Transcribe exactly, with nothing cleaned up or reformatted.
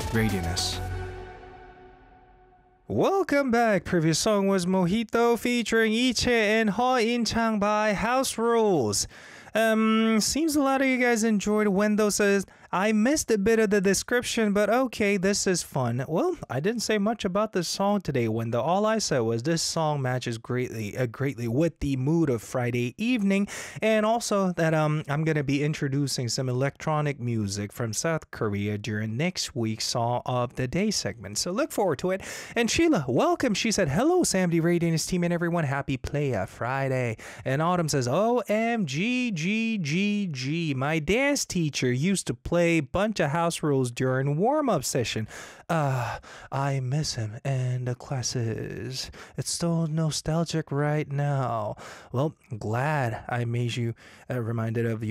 Radianess. Welcome back. Previous song was Mojito featuring Iche and Ho In Chang by House Rules. Um, seems a lot of you guys enjoyed. Wendell says, I missed a bit of the description, but okay, this is fun. Well, I didn't say much about this song today, Wendell. All I said was this song matches greatly, uh, greatly with the mood of Friday evening, and also that um I'm gonna be introducing some electronic music from South Korea during next week's Song of the Day segment. So look forward to it. And Sheila, welcome. She said, hello, Sam D Radiance team and everyone. Happy Playa Friday. And Autumn says, O M G G G G. My dance teacher used to play a bunch of house rules during warm-up session. Uh, I miss him and the classes. It's still nostalgic right now. Well, glad I made you uh, reminded of you.